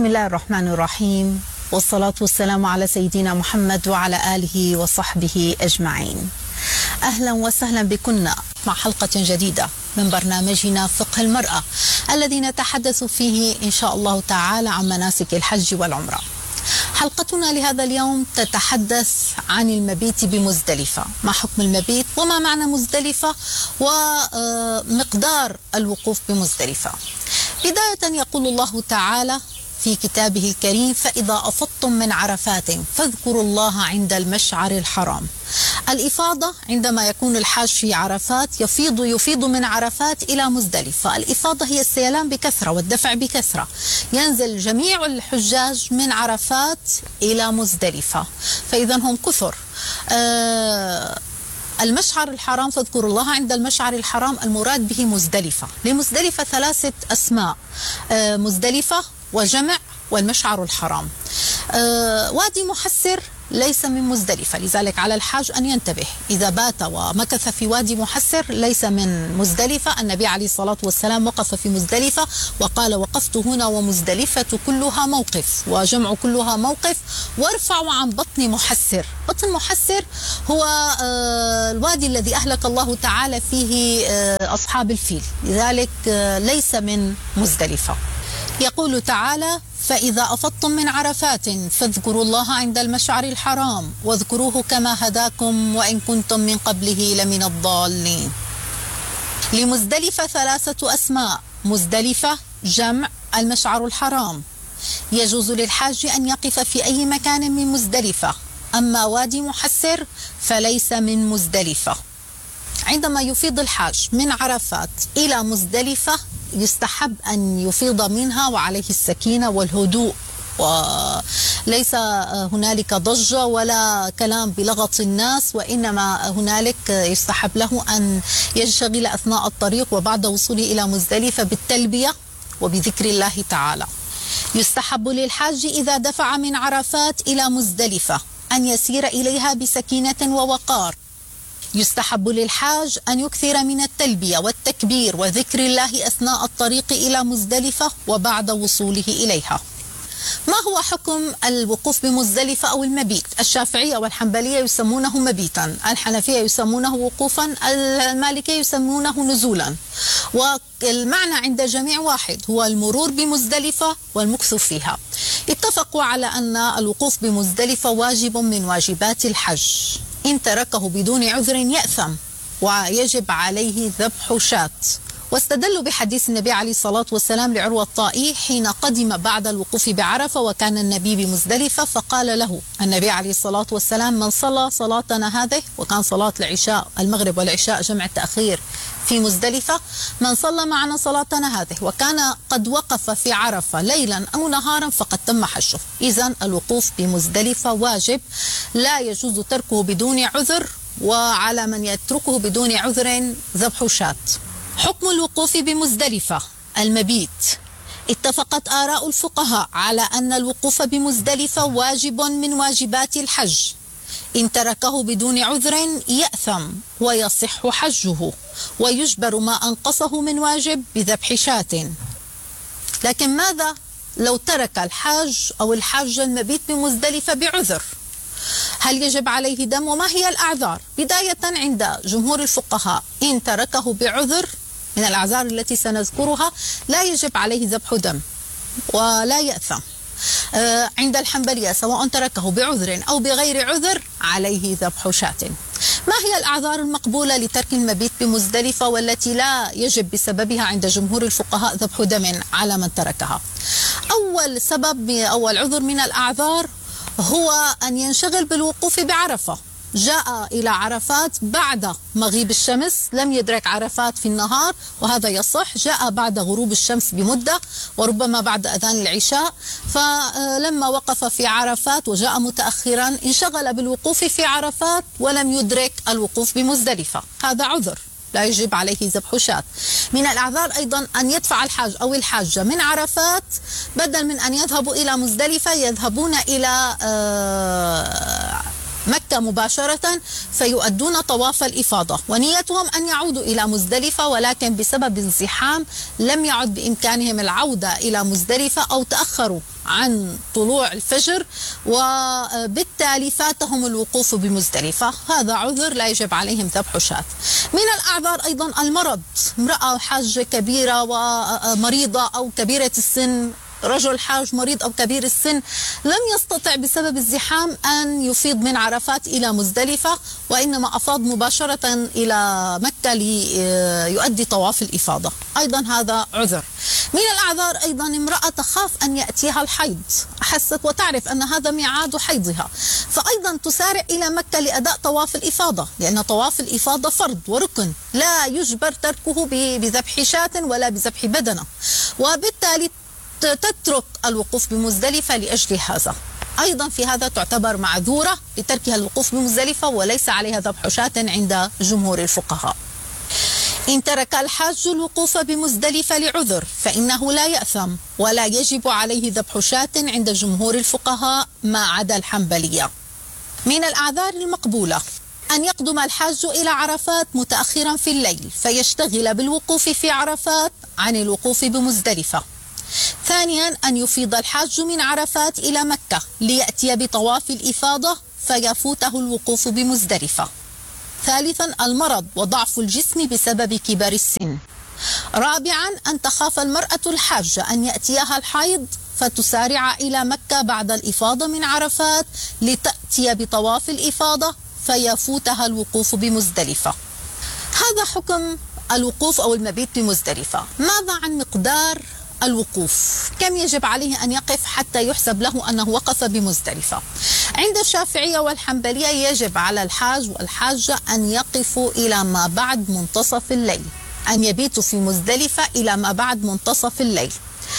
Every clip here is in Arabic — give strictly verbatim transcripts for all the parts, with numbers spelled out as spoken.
الله الرحمن الرحيم، والصلاة والسلام على سيدنا محمد وعلى آله وصحبه أجمعين. أهلا وسهلا بكنا مع حلقة جديدة من برنامجنا فقه المرأة الذي نتحدث فيه إن شاء الله تعالى عن مناسك الحج والعمرة. حلقتنا لهذا اليوم تتحدث عن المبيت بمزدلفة، ما حكم المبيت وما معنى مزدلفة ومقدار الوقوف بمزدلفة. بداية يقول الله تعالى في كتابه الكريم: فإذا أفضتم من عرفات فاذكروا الله عند المشعر الحرام. الإفاضة عندما يكون الحاج في عرفات يفيض يفيض من عرفات إلى مزدلفة. الإفاضة هي السيلان بكثرة والدفع بكثرة. ينزل جميع الحجاج من عرفات إلى مزدلفة، فإذا هم كثر. آه المشعر الحرام، فاذكروا الله عند المشعر الحرام، المراد به مزدلفة. لمزدلفة ثلاثة أسماء: آه مزدلفة وجمع والمشعر الحرام. آه وادي محسر ليس من مزدلفة، لذلك على الحاج أن ينتبه. إذا بات ومكث في وادي محسر ليس من مزدلفة. النبي عليه الصلاة والسلام وقف في مزدلفة وقال: وقفت هنا ومزدلفة كلها موقف، وجمع كلها موقف، وارفعوا عن بطن محسر. بطن محسر هو الوادي الذي أهلك الله تعالى فيه أصحاب الفيل، لذلك ليس من مزدلفة. يقول تعالى: فإذا أفضتم من عرفات فاذكروا الله عند المشعر الحرام واذكروه كما هداكم وإن كنتم من قبله لمن الضالين. لمزدلفة ثلاثة أسماء: مزدلفة، جمع، المشعر الحرام. يجوز للحاج أن يقف في أي مكان من مزدلفة، أما وادي محسر فليس من مزدلفة. عندما يفيض الحاج من عرفات إلى مزدلفة يستحب أن يفيض منها وعليه السكينة والهدوء، وليس هنالك ضجة ولا كلام بلغط الناس، وإنما هنالك يستحب له أن ينشغل أثناء الطريق وبعد وصوله إلى مزدلفة بالتلبية وبذكر الله تعالى. يستحب للحاج إذا دفع من عرفات إلى مزدلفة أن يسير إليها بسكينة ووقار. يستحب للحاج أن يكثر من التلبية والتكبير وذكر الله أثناء الطريق إلى مزدلفة وبعد وصوله إليها. ما هو حكم الوقوف بمزدلفة أو المبيت؟ الشافعية والحنبلية يسمونه مبيتا، الحنفية يسمونه وقوفا، المالكية يسمونه نزولا، والمعنى عند الجميع واحد، هو المرور بمزدلفة والمكث فيها. اتفقوا على أن الوقوف بمزدلفة واجب من واجبات الحج، إن تركه بدون عذر يأثم ويجب عليه ذبح شاة. واستدلوا بحديث النبي عليه الصلاة والسلام لعروة الطائي حين قدم بعد الوقوف بعرفة وكان النبي بمزدلفة، فقال له النبي عليه الصلاة والسلام: من صلى صلاتنا هذه، وكان صلاة العشاء المغرب والعشاء جمع التأخير في مزدلفة، من صلى معنا صلاتنا هذه وكان قد وقف في عرفة ليلا أو نهارا فقد تم حجه. إذن الوقوف بمزدلفة واجب، لا يجوز تركه بدون عذر، وعلى من يتركه بدون عذر ذبح شاة. حكم الوقوف بمزدلفة المبيت. اتفقت آراء الفقهاء على أن الوقوف بمزدلفة واجب من واجبات الحج، إن تركه بدون عذر يأثم ويصح حجه ويجبر ما أنقصه من واجب بذبح شاة. لكن ماذا لو ترك الحاج أو الحاج المبيت بمزدلفة بعذر؟ هل يجب عليه دم؟ وما هي الأعذار؟ بداية عند جمهور الفقهاء إن تركه بعذر من الأعذار التي سنذكرها لا يجب عليه ذبح دم ولا يأثم. آه عند الحنبلية سواء تركه بعذر أو بغير عذر عليه ذبح شاة. ما هي الأعذار المقبولة لترك المبيت بمزدلفة والتي لا يجب بسببها عند جمهور الفقهاء ذبح دم على من تركها؟ أول سبب أو العذر من الأعذار هو أن ينشغل بالوقوف بعرفة. جاء إلى عرفات بعد مغيب الشمس، لم يدرك عرفات في النهار وهذا يصح، جاء بعد غروب الشمس بمدة وربما بعد أذان العشاء، فلما وقف في عرفات وجاء متأخرا انشغل بالوقوف في عرفات ولم يدرك الوقوف بمزدلفة، هذا عذر لا يجب عليه ذبح شاة. من الأعذار أيضا أن يدفع الحاج أو الحاجة من عرفات، بدل من أن يذهبوا إلى مزدلفة يذهبون إلى آه مكة مباشرة فيؤدون طواف الإفاضة ونيتهم أن يعودوا إلى مزدلفة، ولكن بسبب الزحام لم يعد بإمكانهم العودة إلى مزدلفة أو تأخروا عن طلوع الفجر وبالتالي فاتهم الوقوف بمزدلفة، هذا عذر لا يجب عليهم ذبح شاة. من الأعذار أيضا المرض، امرأة حاجة كبيرة ومريضة أو كبيرة السن، رجل حاج مريض أو كبير السن لم يستطع بسبب الزحام أن يفيض من عرفات إلى مزدلفة، وإنما أفاض مباشرة إلى مكة ليؤدي طواف الإفاضة، أيضا هذا عذر. من الأعذار أيضا امرأة تخاف أن يأتيها الحيض، أحست وتعرف أن هذا ميعاد حيضها، فأيضا تسارع إلى مكة لأداء طواف الإفاضة، لأن طواف الإفاضة فرض وركن لا يجبر تركه بذبح شاة ولا بذبح بدنة، وبالتالي تترك الوقوف بمزدلفة لأجل هذا. أيضا في هذا تعتبر معذورة بتركها الوقوف بمزدلفة وليس عليها ذبح شاة عند جمهور الفقهاء. إن ترك الحاج الوقوف بمزدلفة لعذر فإنه لا يأثم ولا يجب عليه ذبح شاة عند جمهور الفقهاء ما عدا الحنبلية. من الأعذار المقبولة أن يقدم الحاج إلى عرفات متأخرا في الليل فيشتغل بالوقوف في عرفات عن الوقوف بمزدلفة. ثانيا أن يفيض الحاج من عرفات إلى مكة ليأتي بطواف الإفاضة فيفوته الوقوف بمزدلفة. ثالثا المرض وضعف الجسم بسبب كبر السن. رابعا أن تخاف المرأة الحاجة أن يأتيها الحيض فتسارع إلى مكة بعد الإفاضة من عرفات لتأتي بطواف الإفاضة فيفوتها الوقوف بمزدلفة. هذا حكم الوقوف أو المبيت بمزدلفة. ماذا عن مقدار الوقوف؟ كم يجب عليه أن يقف حتى يحسب له أنه وقف بمزدلفة؟ عند الشافعية والحنبلية يجب على الحاج والحاجة أن يقفوا إلى ما بعد منتصف الليل، أن يبيتوا في مزدلفة إلى ما بعد منتصف الليل.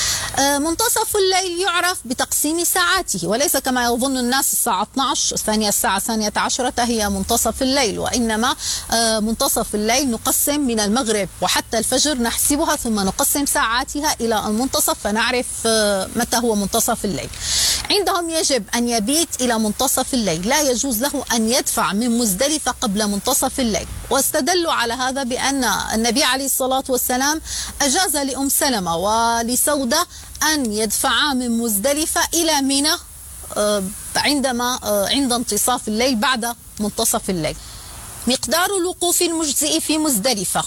منتصف الليل يعرف بتقسيم ساعاته، وليس كما يظن الناس الساعة اثني عشر الثانية الساعة الثانية عشرة هي منتصف الليل، وإنما منتصف الليل نقسم من المغرب وحتى الفجر نحسبها ثم نقسم ساعاتها إلى المنتصف فنعرف متى هو منتصف الليل. عندهم يجب أن يبيت إلى منتصف الليل، لا يجوز له أن يدفع من مزدلفة قبل منتصف الليل، واستدلوا على هذا بأن النبي عليه الصلاة والسلام أجاز لأم سلمة ولسودة أن يدفعا من مزدلفة إلى منى عندما عند انتصاف الليل بعد منتصف الليل. مقدار الوقوف المجزئ في مزدلفة،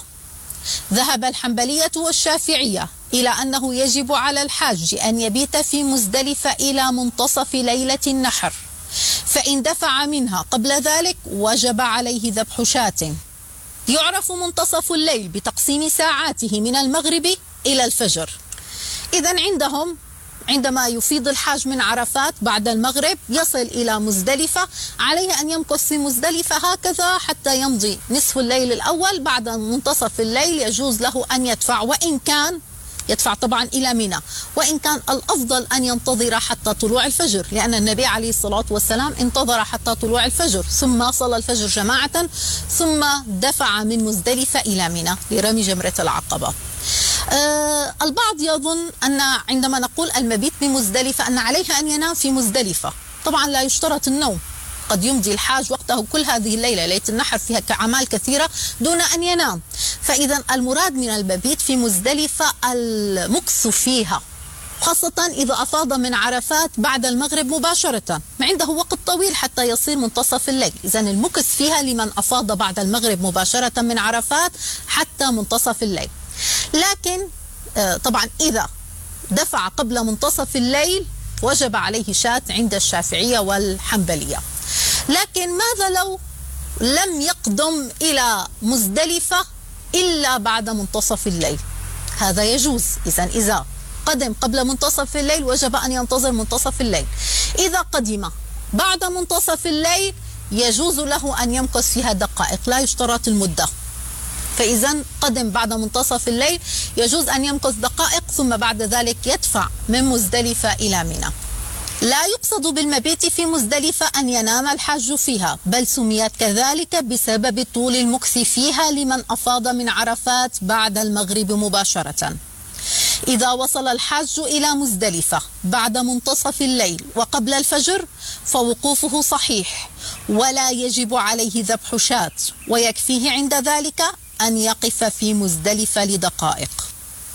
ذهب الحنبلية والشافعية إلى أنه يجب على الحاج أن يبيت في مزدلفة إلى منتصف ليلة النحر، فإن دفع منها قبل ذلك وجب عليه ذبح شاة. يعرف منتصف الليل بتقسيم ساعاته من المغرب إلى الفجر. إذن عندهم عندما يفيض الحاج من عرفات بعد المغرب يصل إلى مزدلفة، عليه أن يمكث في مزدلفة هكذا حتى يمضي نصف الليل الأول. بعد منتصف الليل يجوز له أن يدفع، وإن كان يدفع طبعا إلى منى، وإن كان الأفضل أن ينتظر حتى طلوع الفجر، لأن النبي عليه الصلاة والسلام انتظر حتى طلوع الفجر ثم صلى الفجر جماعة ثم دفع من مزدلفة إلى منى لرمي جمرة العقبة. آه البعض يظن أن عندما نقول المبيت بمزدلفة أن عليه أن ينام في مزدلفة. طبعا لا يشترط النوم، قد يمضي الحاج وقته كل هذه الليلة، ليلة النحر فيها أعمال كثيرة دون أن ينام. فإذا المراد من المبيت في مزدلفة المكث فيها، خاصة إذا أفاض من عرفات بعد المغرب مباشرة، ما عنده وقت طويل حتى يصير منتصف الليل. إذا المكث فيها لمن أفاض بعد المغرب مباشرة من عرفات حتى منتصف الليل. لكن طبعا إذا دفع قبل منتصف الليل وجب عليه شاة عند الشافعية والحنبلية. لكن ماذا لو لم يقدم إلى مزدلفة إلا بعد منتصف الليل؟ هذا يجوز. إذن إذا قدم قبل منتصف الليل وجب أن ينتظر منتصف الليل. إذا قدم بعد منتصف الليل يجوز له أن يمكث فيها دقائق، لا يشترط المدة. فإذا قدم بعد منتصف الليل يجوز أن يمكث دقائق ثم بعد ذلك يدفع من مزدلفة إلى منى. لا يقصد بالمبيت في مزدلفة أن ينام الحاج فيها، بل سميت كذلك بسبب طول المكث فيها لمن أفاض من عرفات بعد المغرب مباشرة. إذا وصل الحاج إلى مزدلفة بعد منتصف الليل وقبل الفجر فوقوفه صحيح ولا يجب عليه ذبح شاة، ويكفيه عند ذلك أن يقف في مزدلفة لدقائق.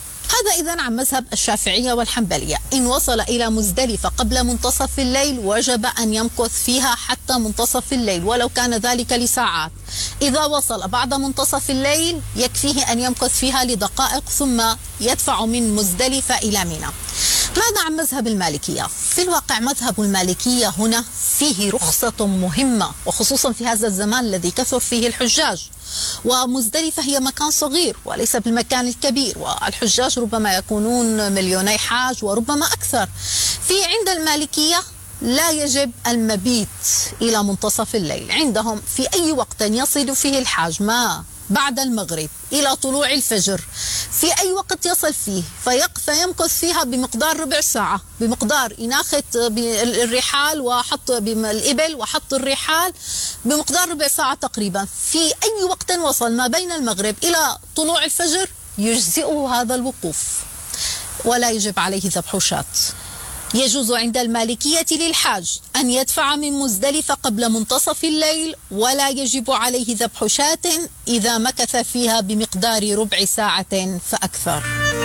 ماذا إذن عن مذهب الشافعية والحنبلية؟ إن وصل إلى مزدلفة قبل منتصف الليل وجب أن يمكث فيها حتى منتصف الليل ولو كان ذلك لساعات. إذا وصل بعد منتصف الليل يكفيه أن يمكث فيها لدقائق ثم يدفع من مزدلفة إلى منى. ماذا عن مذهب المالكية؟ في الواقع مذهب المالكية هنا فيه رخصة مهمة، وخصوصا في هذا الزمان الذي كثر فيه الحجاج، ومزدلفة هي مكان صغير وليس بالمكان الكبير، والحجاج ربما يكونون مليوني حاج وربما أكثر. في عند المالكية لا يجب المبيت إلى منتصف الليل، عندهم في أي وقت يصل فيه الحاج ما بعد المغرب إلى طلوع الفجر، في أي وقت يصل فيه فيمكث فيها بمقدار ربع ساعة، بمقدار إناخة الرحال وحط الإبل وحط الرحال بمقدار ربع ساعة تقريبا. في أي وقت وصل ما بين المغرب إلى طلوع الفجر يجزئه هذا الوقوف ولا يجب عليه ذبح شاة. يجوز عند المالكية للحاج أن يدفع من مزدلفة قبل منتصف الليل ولا يجب عليه ذبح شاة إذا مكث فيها بمقدار ربع ساعة فأكثر.